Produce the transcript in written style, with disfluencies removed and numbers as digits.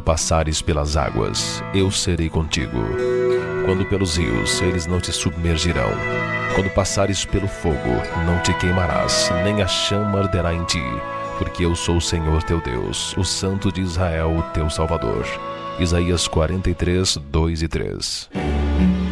passares pelas águas, eu serei contigo. Quando pelos rios, eles não te submergirão. Quando passares pelo fogo, não te queimarás, nem a chama arderá em ti, porque eu sou o Senhor teu Deus, o Santo de Israel, o teu Salvador. Isaías 43, 2 e 3.